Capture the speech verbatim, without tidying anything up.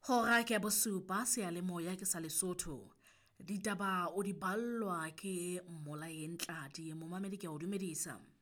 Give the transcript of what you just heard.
Hora ke bosupa seyalemoya ke sa Lesotho. Ditaba o di ballwa ke Mmolaye Ntladi momamedi ke a o dumedisa.